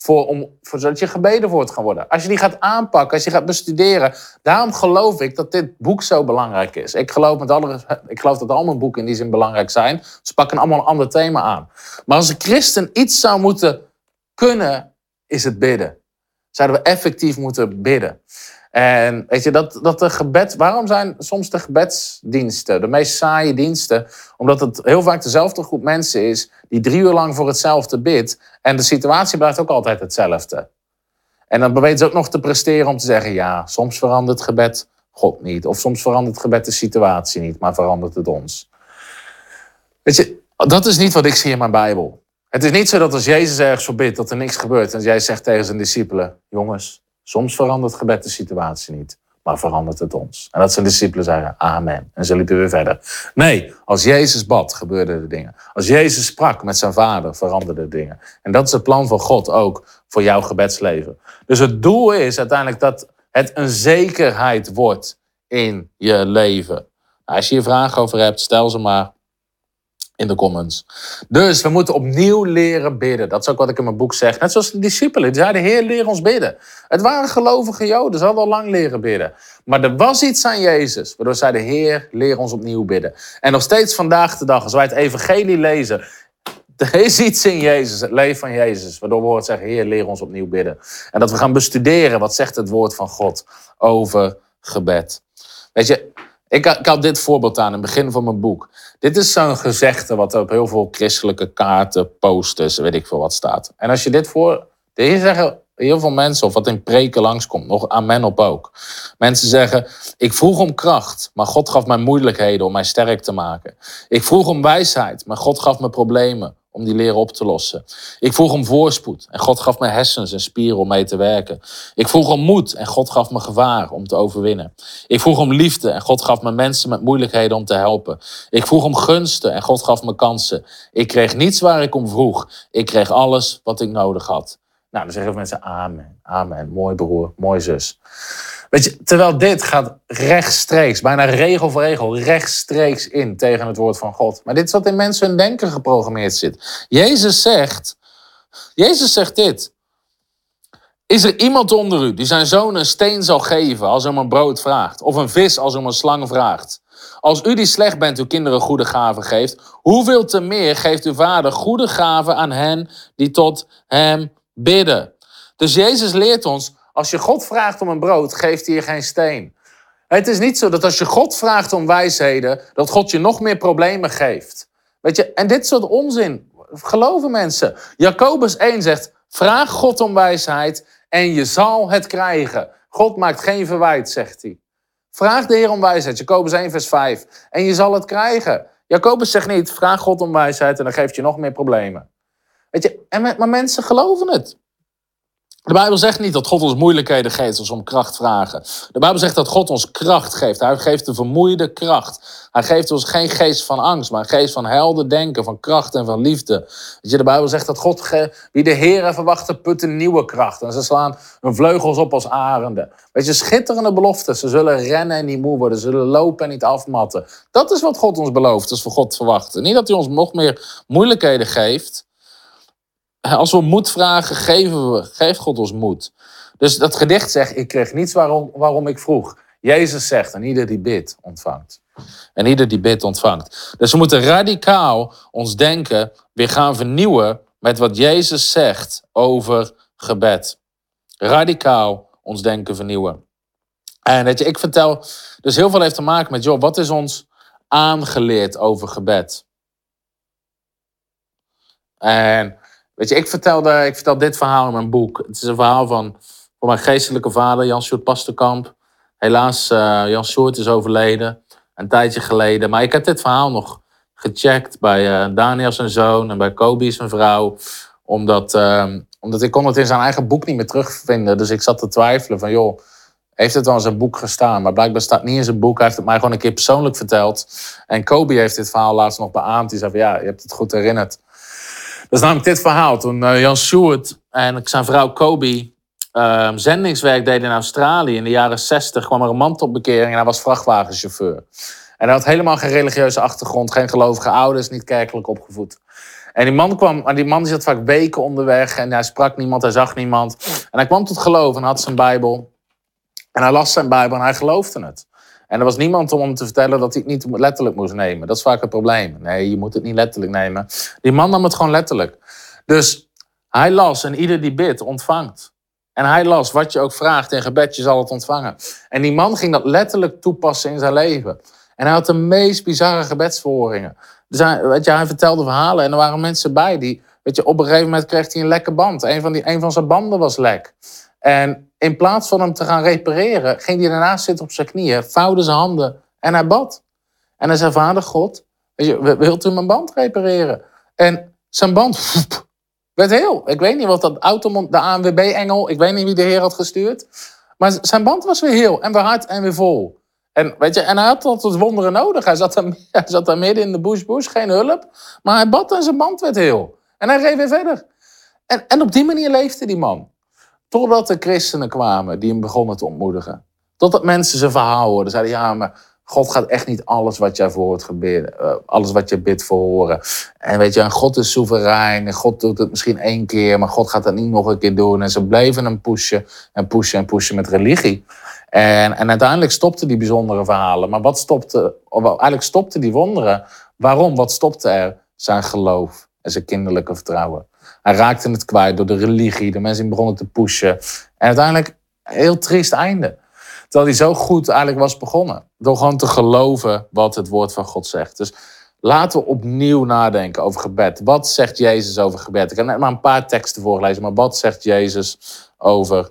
Zodat je gebeden voor het gaan worden. Als je die gaat aanpakken, als je gaat bestuderen. Daarom geloof ik dat dit boek zo belangrijk is. Ik geloof dat al mijn boeken in die zin belangrijk zijn. Ze pakken allemaal een ander thema aan. Maar als een christen iets zou moeten kunnen, is het bidden. Zouden we effectief moeten bidden. En weet je, dat de gebed... Waarom zijn soms de gebedsdiensten de meest saaie diensten? Omdat het heel vaak dezelfde groep mensen is die 3 uur lang voor hetzelfde bidt. En de situatie blijft ook altijd hetzelfde. En dan weten ze ook nog te presteren om te zeggen... ja, soms verandert het gebed God niet. Of soms verandert het gebed de situatie niet, maar verandert het ons. Weet je, dat is niet wat ik zie in mijn Bijbel. Het is niet zo dat als Jezus ergens voor bidt, dat er niks gebeurt. En jij zegt tegen zijn discipelen... jongens, soms verandert gebed de situatie niet, maar verandert het ons. En dat zijn discipelen zeggen, amen. En ze liepen weer verder. Nee, als Jezus bad, gebeurden er dingen. Als Jezus sprak met zijn vader, veranderden dingen. En dat is het plan van God ook voor jouw gebedsleven. Dus het doel is uiteindelijk dat het een zekerheid wordt in je leven. Nou, als je hier vragen over hebt, stel ze maar in de comments. Dus we moeten opnieuw leren bidden. Dat is ook wat ik in mijn boek zeg. Net zoals de discipelen. Die zeiden, Heer, leer ons bidden. Het waren gelovige Joden. Ze hadden al lang leren bidden. Maar er was iets aan Jezus. Waardoor ze zeiden, Heer, leer ons opnieuw bidden. En nog steeds vandaag de dag, als wij het evangelie lezen... Er is iets in Jezus, het leven van Jezus. Waardoor we horen zeggen, Heer, leer ons opnieuw bidden. En dat we gaan bestuderen, wat zegt het woord van God over gebed. Weet je... Ik had dit voorbeeld aan in het begin van mijn boek. Dit is zo'n gezegde wat op heel veel christelijke kaarten, posters, weet ik veel wat staat. En als je dit hier zeggen heel veel mensen, of wat in preken langskomt, nog amen op ook. Mensen zeggen, ik vroeg om kracht, maar God gaf mij moeilijkheden om mij sterk te maken. Ik vroeg om wijsheid, maar God gaf me problemen om die leren op te lossen. Ik vroeg om voorspoed en God gaf me hersens en spieren om mee te werken. Ik vroeg om moed en God gaf me gevaar om te overwinnen. Ik vroeg om liefde en God gaf me mensen met moeilijkheden om te helpen. Ik vroeg om gunsten en God gaf me kansen. Ik kreeg niets waar ik om vroeg. Ik kreeg alles wat ik nodig had. Nou, dan zeggen mensen amen, amen. Mooi broer, mooi zus. Weet je, terwijl dit gaat rechtstreeks, bijna regel voor regel, rechtstreeks in tegen het woord van God. Maar dit is wat in mensen hun denken geprogrammeerd zit. Jezus zegt dit. Is er iemand onder u die zijn zoon een steen zal geven als hij om een brood vraagt? Of een vis als hij om een slang vraagt? Als u die slecht bent uw kinderen goede gaven geeft, hoeveel te meer geeft uw vader goede gaven aan hen die tot hem bidden? Dus Jezus leert ons, als je God vraagt om een brood, geeft hij je geen steen. Het is niet zo dat als je God vraagt om wijsheden, dat God je nog meer problemen geeft. Weet je, en dit soort onzin geloven mensen. Jacobus 1 zegt, vraag God om wijsheid en je zal het krijgen. God maakt geen verwijt, zegt hij. Vraag de Heer om wijsheid, Jacobus 1 vers 5, en je zal het krijgen. Jacobus zegt niet, vraag God om wijsheid en dan geeft je nog meer problemen. Weet je, maar mensen geloven het. De Bijbel zegt niet dat God ons moeilijkheden geeft als we om kracht vragen. De Bijbel zegt dat God ons kracht geeft. Hij geeft de vermoeide kracht. Hij geeft ons geen geest van angst, maar een geest van helder denken, van kracht en van liefde. Weet je, de Bijbel zegt dat God, wie de Heere verwachten, putten nieuwe kracht. En ze slaan hun vleugels op als arenden. Weet je, schitterende beloften. Ze zullen rennen en niet moe worden. Ze zullen lopen en niet afmatten. Dat is wat God ons belooft, als we God verwachten. Niet dat hij ons nog meer moeilijkheden geeft. Als we moed vragen, geeft God ons moed. Dus dat gedicht zegt, ik kreeg niets waarom ik vroeg. Jezus zegt, en ieder die bidt, ontvangt. En ieder die bidt, ontvangt. Dus we moeten radicaal ons denken weer gaan vernieuwen met wat Jezus zegt over gebed. Radicaal ons denken vernieuwen. En weet je, ik vertel, dus heel veel heeft te maken met, joh, wat is ons aangeleerd over gebed? En weet je, ik vertel dit verhaal in mijn boek. Het is een verhaal van mijn geestelijke vader, Jan Sjoerd Pasterkamp. Helaas, Jan Sjoerd is overleden, een tijdje geleden. Maar ik heb dit verhaal nog gecheckt bij Daniel zijn zoon en bij Kobe zijn vrouw. Omdat ik kon het in zijn eigen boek niet meer terugvinden. Dus ik zat te twijfelen van, joh, heeft het wel in zijn boek gestaan? Maar blijkbaar staat het niet in zijn boek. Hij heeft het mij gewoon een keer persoonlijk verteld. En Kobe heeft dit verhaal laatst nog beaamd. Die zei van, ja, je hebt het goed herinnerd. Dat is namelijk dit verhaal. Toen Jan Sjoerd en zijn vrouw Kobe zendingswerk deden in Australië in de jaren 60... kwam er een man tot bekering en hij was vrachtwagenchauffeur. En hij had helemaal geen religieuze achtergrond, geen gelovige ouders, niet kerkelijk opgevoed. En die man zat vaak weken onderweg en hij sprak niemand, hij zag niemand. En hij kwam tot geloof en had zijn Bijbel. En hij las zijn Bijbel en hij geloofde het. En er was niemand om hem te vertellen dat hij het niet letterlijk moest nemen. Dat is vaak het probleem. Nee, je moet het niet letterlijk nemen. Die man nam het gewoon letterlijk. Dus hij las en ieder die bidt, ontvangt. En hij las, wat je ook vraagt in gebed, je zal het ontvangen. En die man ging dat letterlijk toepassen in zijn leven. En hij had de meest bizarre gebedsverhoringen. Dus hij vertelde verhalen en er waren mensen bij die, op een gegeven moment kreeg hij een lekke band. Een van zijn banden was lek. En in plaats van hem te gaan repareren, ging hij daarnaast zitten op zijn knieën, vouwde zijn handen en hij bad. En hij zei, Vader God, wilt u mijn band repareren? En zijn band werd heel. Ik weet niet wat de ANWB-engel, ik weet niet wie de Heer had gestuurd. Maar zijn band was weer heel en weer hard en weer vol. En, en hij had tot wonderen nodig. Hij zat daar midden in de bush, geen hulp. Maar hij bad en zijn band werd heel. En hij reed weer verder. En op die manier leefde die man. Totdat er christenen kwamen die hem begonnen te ontmoedigen. Totdat mensen zijn verhaal hoorden. Zeiden, ja, maar God gaat echt niet alles wat jij voor hoort gebeuren. Alles wat je bidt verhoren. En God is soeverein. En God doet het misschien 1 keer. Maar God gaat dat niet nog een keer doen. En ze bleven hem pushen met religie. En uiteindelijk stopten die bijzondere verhalen. Maar eigenlijk stopte die wonderen. Waarom? Wat stopte er? Zijn geloof en zijn kinderlijke vertrouwen. Hij raakte het kwijt door de religie. De mensen begonnen te pushen. En uiteindelijk een heel triest einde. Terwijl hij zo goed eigenlijk was begonnen. Door gewoon te geloven wat het woord van God zegt. Dus laten we opnieuw nadenken over gebed. Wat zegt Jezus over gebed? Ik heb net maar een paar teksten voorgelezen. Maar wat zegt Jezus over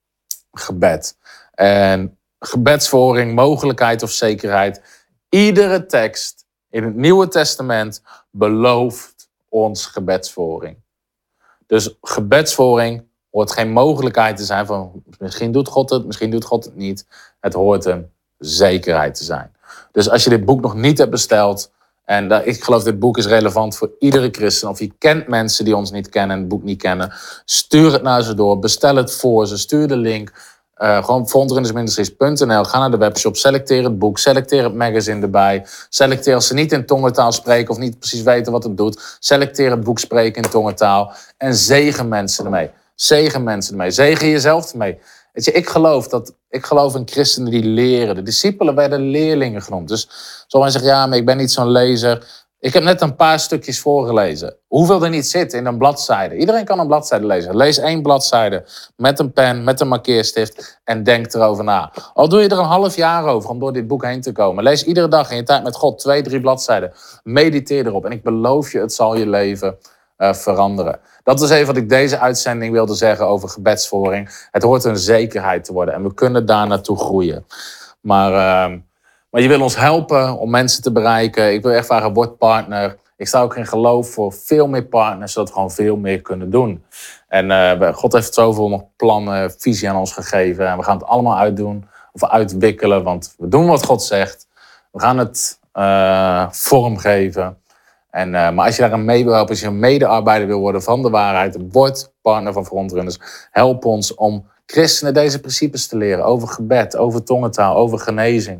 gebed? En gebedsverhoring, mogelijkheid of zekerheid. Iedere tekst in het Nieuwe Testament belooft ons gebedsverhoring. Dus gebedsverhoring hoort geen mogelijkheid te zijn van misschien doet God het, misschien doet God het niet. Het hoort een zekerheid te zijn. Dus als je dit boek nog niet hebt besteld, en ik geloof dit boek is relevant voor iedere christen, of je kent mensen die ons niet kennen en het boek niet kennen, stuur het naar ze door, bestel het voor ze, stuur de link. Gewoon frontrunnersministries.nl. Ga naar de webshop, selecteer het boek, selecteer het magazine erbij. Selecteer als ze niet in tongentaal spreken of niet precies weten wat het doet. Selecteer het boek Spreken in tongentaal. En zegen mensen ermee. Zegen mensen ermee. Zegen jezelf ermee. Weet je, ik geloof in christenen die leren. De discipelen werden leerlingen genoemd. Dus zoals hij zegt, ja, maar ik ben niet zo'n lezer. Ik heb net een paar stukjes voorgelezen. Hoeveel er niet zit in een bladzijde. Iedereen kan een bladzijde lezen. Lees 1 bladzijde met een pen, met een markeerstift en denk erover na. Al doe je er een half jaar over om door dit boek heen te komen. Lees iedere dag in je tijd met God 2, 3 bladzijden. Mediteer erop en ik beloof je, het zal je leven veranderen. Dat is even wat ik deze uitzending wilde zeggen over gebedsverhoring. Het hoort een zekerheid te worden en we kunnen daar naartoe groeien. Maar Maar je wil ons helpen om mensen te bereiken. Ik wil echt vragen, word partner. Ik sta ook in geloof voor veel meer partners, zodat we gewoon veel meer kunnen doen. En God heeft zoveel nog plannen, visie aan ons gegeven. En we gaan het allemaal uitdoen of uitwikkelen, want we doen wat God zegt. We gaan het vormgeven. Maar als je daar aan mee wil helpen, als je een medearbeider wil worden van de waarheid, word partner van Frontrunners. Help ons om christenen deze principes te leren over gebed, over tongentaal, over genezing.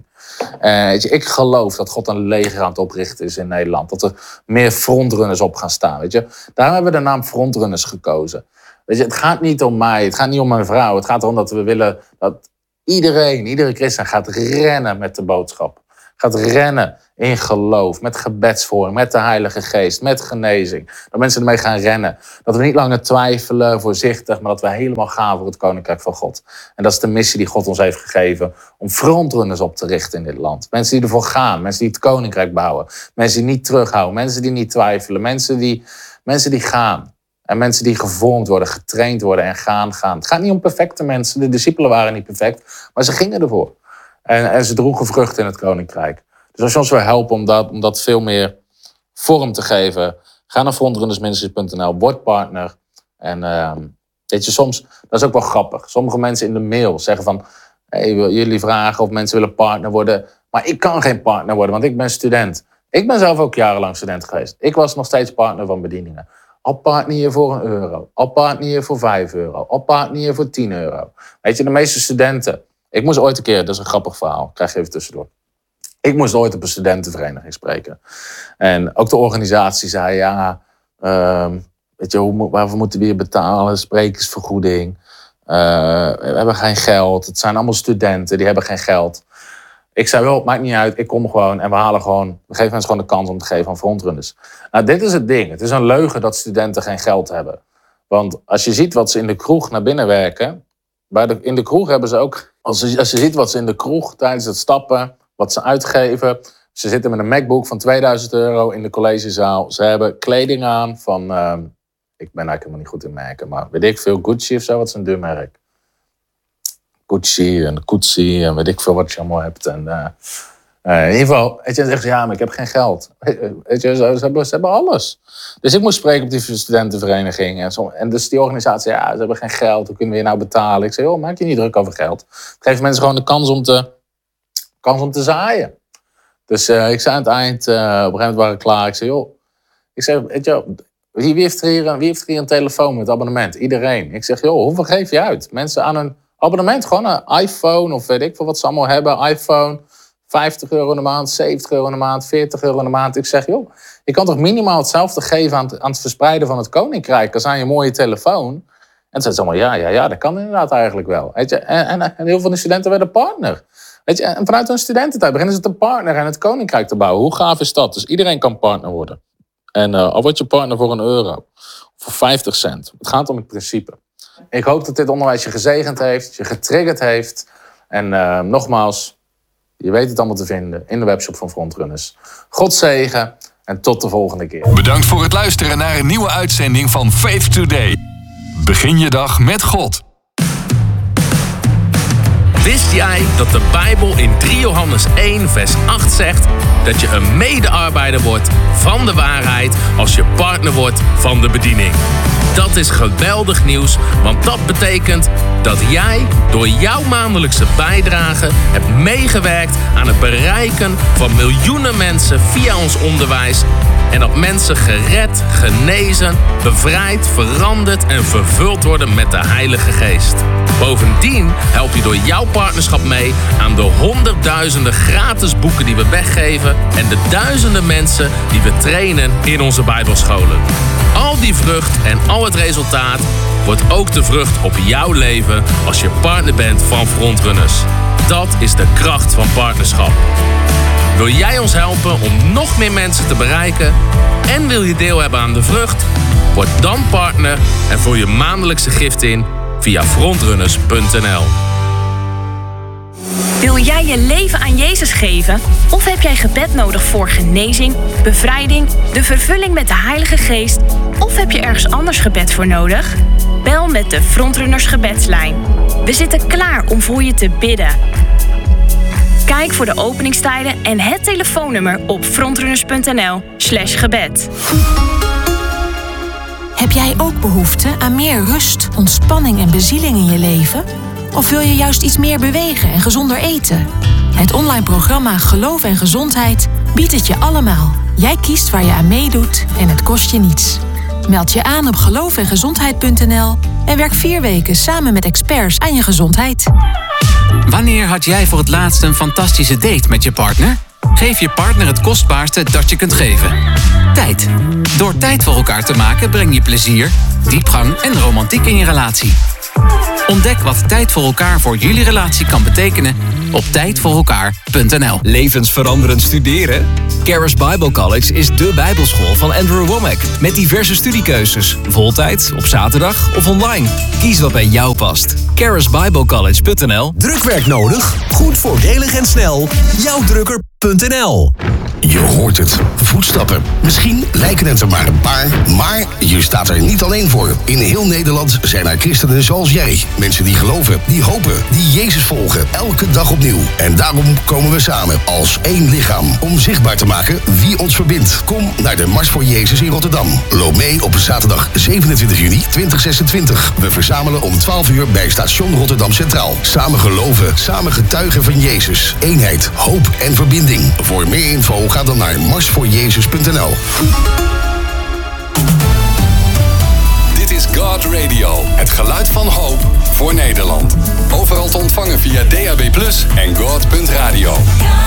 Ik geloof dat God een leger aan het oprichten is in Nederland. Dat er meer frontrunners op gaan staan. Weet je? Daarom hebben we de naam Frontrunners gekozen. Weet je, het gaat niet om mij, het gaat niet om mijn vrouw. Het gaat erom dat we willen dat iedere christen gaat rennen met de boodschap. Gaat rennen in geloof, met gebedsvoering, met de Heilige Geest, met genezing. Dat mensen ermee gaan rennen. Dat we niet langer twijfelen, voorzichtig, maar dat we helemaal gaan voor het Koninkrijk van God. En dat is de missie die God ons heeft gegeven om frontrunners op te richten in dit land. Mensen die ervoor gaan, mensen die het Koninkrijk bouwen. Mensen die niet terughouden, mensen die niet twijfelen, mensen die gaan. En mensen die gevormd worden, getraind worden en gaan. Het gaat niet om perfecte mensen. De discipelen waren niet perfect, maar ze gingen ervoor. En ze droegen vruchten in het Koninkrijk. Dus als je ons wil helpen om dat veel meer vorm te geven, ga naar frontrunnersministries.nl, word partner. En weet je, soms, dat is ook wel grappig. Sommige mensen in de mail zeggen van, hey, jullie vragen of mensen willen partner worden. Maar ik kan geen partner worden, want ik ben student. Ik ben zelf ook jarenlang student geweest. Ik was nog steeds partner van bedieningen. Al partner je voor €1, al partner je voor €5, al partner je voor €10. Weet je, de meeste studenten. Ik moest ooit een keer, dat is een grappig verhaal, krijg je even tussendoor. Ik moest ooit op een studentenvereniging spreken. En ook de organisatie zei, ja, weet je, waarvoor moeten we hier betalen? Sprekersvergoeding. We hebben geen geld. Het zijn allemaal studenten, die hebben geen geld. Ik zei, wel, maakt niet uit, ik kom gewoon en we geven mensen gewoon de kans om te geven aan frontrunners. Nou, dit is het ding. Het is een leugen dat studenten geen geld hebben. Want als je ziet wat ze in de kroeg naar binnen werken, in de kroeg hebben ze ook, als je ziet wat ze in de kroeg tijdens het stappen, wat ze uitgeven. Ze zitten met een MacBook van €2000 in de collegezaal. Ze hebben kleding aan van, ik ben eigenlijk helemaal niet goed in merken, maar weet ik veel, Gucci of zo, wat is een duur merk? Gucci en Gucci en weet ik veel wat je allemaal hebt. En in ieder geval, weet je, zegt ja, maar ik heb geen geld. Weet je, ze hebben alles. Dus ik moest spreken op die studentenvereniging. En dus die organisatie, ja, ze hebben geen geld. Hoe kunnen we je nou betalen? Ik zei, joh, maak je niet druk over geld. Geef mensen gewoon de kans om te zaaien. Dus ik zei aan het eind, op een gegeven moment waren we klaar. Ik zei, joh, weet je, wie heeft er hier een telefoon met abonnement? Iedereen. Ik zeg, joh, hoeveel geef je uit? Mensen aan een abonnement, gewoon een iPhone of weet ik veel wat ze allemaal hebben. iPhone, €50 in de maand, €70 in de maand, €40 in de maand. Ik zeg, joh, je kan toch minimaal hetzelfde geven aan het verspreiden van het Koninkrijk als aan je mooie telefoon? En toen zei ze allemaal, ja, dat kan inderdaad eigenlijk wel. Weet je? En heel veel van de studenten werden partner. Weet je? En vanuit hun studententijd beginnen ze te partneren en het Koninkrijk te bouwen. Hoe gaaf is dat? Dus iedereen kan partner worden. En al word je partner voor €1, voor 50 cent. Het gaat om het principe. Ik hoop dat dit onderwijs je gezegend heeft, je getriggerd heeft. En nogmaals, je weet het allemaal te vinden in de webshop van Frontrunners. God zegen en tot de volgende keer. Bedankt voor het luisteren naar een nieuwe uitzending van Faith Today. Begin je dag met God. Wist jij dat de Bijbel in 3 Johannes 1 vers 8 zegt dat je een medearbeider wordt van de waarheid als je partner wordt van de bediening? Dat is geweldig nieuws, want dat betekent dat jij door jouw maandelijkse bijdrage hebt meegewerkt aan het bereiken van miljoenen mensen via ons onderwijs. En dat mensen gered, genezen, bevrijd, veranderd en vervuld worden met de Heilige Geest. Bovendien help je door jouw partnerschap mee aan de honderdduizenden gratis boeken die we weggeven en de duizenden mensen die we trainen in onze Bijbelscholen. Al die vrucht en al het resultaat wordt ook de vrucht op jouw leven als je partner bent van Frontrunners. Dat is de kracht van partnerschap. Wil jij ons helpen om nog meer mensen te bereiken en wil je deel hebben aan de vrucht? Word dan partner en vul je maandelijkse gift in via frontrunners.nl. Wil jij je leven aan Jezus geven? Of heb jij gebed nodig voor genezing, bevrijding, de vervulling met de Heilige Geest? Of heb je ergens anders gebed voor nodig? Bel met de Frontrunners gebedslijn. We zitten klaar om voor je te bidden. Kijk voor de openingstijden en het telefoonnummer op frontrunners.nl/gebed. Heb jij ook behoefte aan meer rust, ontspanning en bezieling in je leven? Of wil je juist iets meer bewegen en gezonder eten? Het online programma Geloof en Gezondheid biedt het je allemaal. Jij kiest waar je aan meedoet en het kost je niets. Meld je aan op geloofengezondheid.nl en werk 4 weken samen met experts aan je gezondheid. Wanneer had jij voor het laatst een fantastische date met je partner? Geef je partner het kostbaarste dat je kunt geven. Tijd. Door tijd voor elkaar te maken breng je plezier, diepgang en romantiek in je relatie. Ontdek wat tijd voor elkaar voor jullie relatie kan betekenen op tijdvoorelkaar.nl. Levensveranderend studeren? Charis Bible College is dé bijbelschool van Andrew Wommack. Met diverse studiekeuzes. Voltijd, op zaterdag of online. Kies wat bij jou past. charisbiblecollege.nl. Drukwerk nodig? Goed, voordelig en snel. Jouwdrukker.nl. Je hoort het. Voetstappen. Misschien lijken het er maar een paar, maar je staat er niet alleen voor. In heel Nederland zijn er christenen zoals jij. Mensen die geloven, die hopen, die Jezus volgen. Elke dag opnieuw. En daarom komen we samen als één lichaam. Om zichtbaar te maken wie ons verbindt. Kom naar de Mars voor Jezus in Rotterdam. Loop mee op zaterdag 27 juni 2026. We verzamelen om 12 uur bij station Rotterdam Centraal. Samen geloven, samen getuigen van Jezus. Eenheid, hoop en verbinding. Voor meer info ga dan naar marsvoorjezus.nl. Dit is God Radio, het geluid van hoop voor Nederland. Overal te ontvangen via DAB+ en God.radio.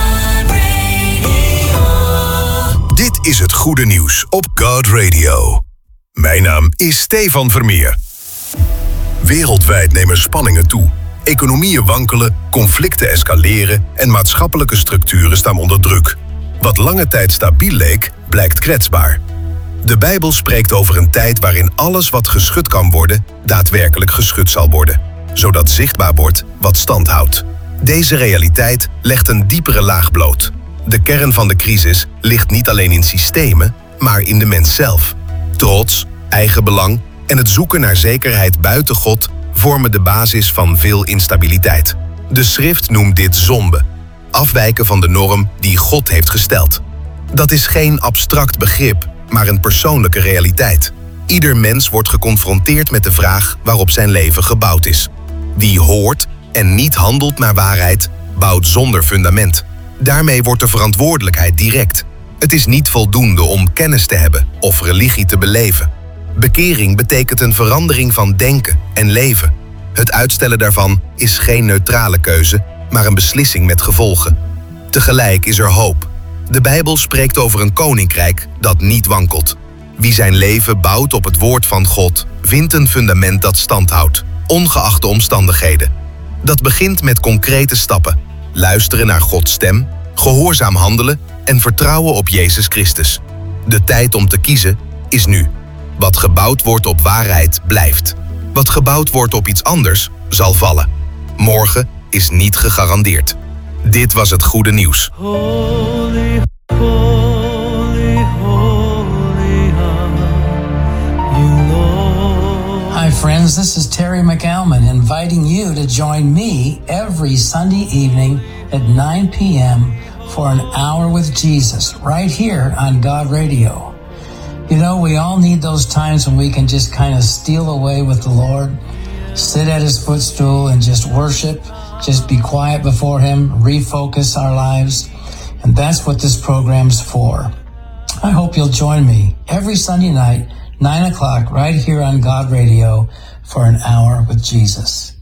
Dit is het goede nieuws op God Radio. Mijn naam is Stefan Vermeer. Wereldwijd nemen spanningen toe. Economieën wankelen, conflicten escaleren en maatschappelijke structuren staan onder druk. Wat lange tijd stabiel leek, blijkt kwetsbaar. De Bijbel spreekt over een tijd waarin alles wat geschud kan worden, daadwerkelijk geschud zal worden. Zodat zichtbaar wordt wat stand houdt. Deze realiteit legt een diepere laag bloot. De kern van de crisis ligt niet alleen in systemen, maar in de mens zelf. Trots, eigenbelang en het zoeken naar zekerheid buiten God vormen de basis van veel instabiliteit. De schrift noemt dit zonde. Afwijken van de norm die God heeft gesteld. Dat is geen abstract begrip, maar een persoonlijke realiteit. Ieder mens wordt geconfronteerd met de vraag waarop zijn leven gebouwd is. Wie hoort en niet handelt naar waarheid, bouwt zonder fundament. Daarmee wordt de verantwoordelijkheid direct. Het is niet voldoende om kennis te hebben of religie te beleven. Bekering betekent een verandering van denken en leven. Het uitstellen daarvan is geen neutrale keuze, maar een beslissing met gevolgen. Tegelijk is er hoop. De Bijbel spreekt over een koninkrijk dat niet wankelt. Wie zijn leven bouwt op het woord van God, vindt een fundament dat stand houdt, ongeacht de omstandigheden. Dat begint met concrete stappen. Luisteren naar Gods stem, gehoorzaam handelen en vertrouwen op Jezus Christus. De tijd om te kiezen is nu. Wat gebouwd wordt op waarheid blijft. Wat gebouwd wordt op iets anders zal vallen. Morgen is niet gegarandeerd. Dit was het goede nieuws. Holy, holy, holy are you, Lord. Hi friends, this is Terry McAlmon inviting you to join me every Sunday evening at 9 p.m. for an hour with Jesus right here on God Radio. You know, we all need those times when we can just kind of steal away with the Lord, sit at his footstool and just worship, just be quiet before him, refocus our lives. And that's what this program's for. I hope you'll join me every Sunday night, 9 o'clock, right here on God Radio for an hour with Jesus.